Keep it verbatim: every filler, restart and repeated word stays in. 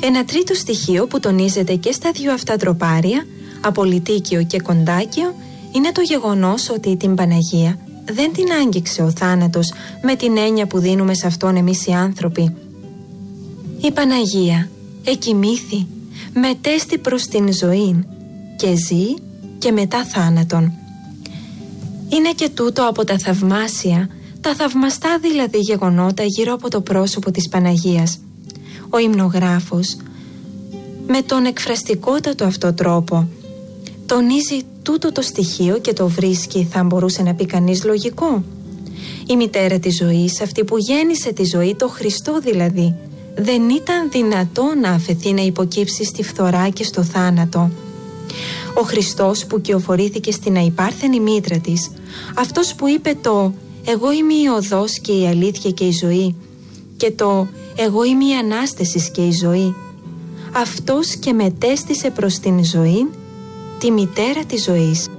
Ένα τρίτο στοιχείο που τονίζεται και στα δύο αυτά τροπάρια, Απολυτίκιο και Κοντάκιο, είναι το γεγονός ότι την Παναγία δεν την άγγιξε ο θάνατος με την έννοια που δίνουμε σε αυτόν εμείς οι άνθρωποι. Η Παναγία εκοιμήθη, μετέστη προς την ζωή και ζει και μετά θάνατον. Είναι και τούτο από τα θαυμάσια, τα θαυμαστά δηλαδή γεγονότα γύρω από το πρόσωπο της Παναγίας. Ο υμνογράφος με τον εκφραστικότατο αυτό τρόπο τονίζει τούτο το στοιχείο και το βρίσκει, θα μπορούσε να πει κανείς, λογικό. Η μητέρα της ζωής, αυτή που γέννησε τη ζωή, το Χριστό δηλαδή, δεν ήταν δυνατό να αφαιθεί να υποκύψει στη φθορά και στο θάνατο. Ο Χριστός που κυοφορήθηκε στην αϊπάρθενη μήτρα της, αυτός που είπε το «Εγώ είμαι η οδός και η αλήθεια και η ζωή» και το «Εγώ είμαι η Ανάσταση και η ζωή», αυτός και μετέστησε προς την ζωή τη μητέρα της ζωής.